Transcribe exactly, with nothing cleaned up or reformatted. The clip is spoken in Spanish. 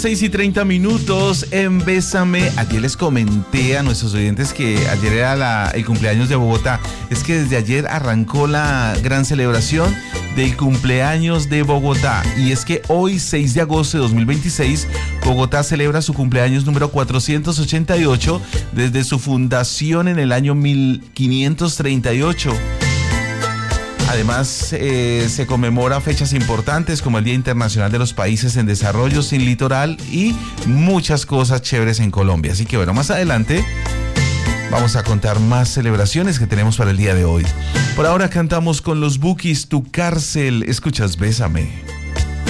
seis y treinta minutos en Bésame. Ayer les comenté a nuestros oyentes que ayer era la, el cumpleaños de Bogotá. Es que desde ayer arrancó la gran celebración del cumpleaños de Bogotá. Y es que hoy, seis de agosto de dos mil veintiséis, Bogotá celebra su cumpleaños número cuatrocientos ochenta y ocho desde su fundación en el año mil quinientos treinta y ocho. Además, eh, se conmemora fechas importantes como el Día Internacional de los Países en Desarrollo sin Litoral y muchas cosas chéveres en Colombia. Así que bueno, más adelante vamos a contar más celebraciones que tenemos para el día de hoy. Por ahora cantamos con los Bukis, Tu Cárcel. Escuchas Bésame.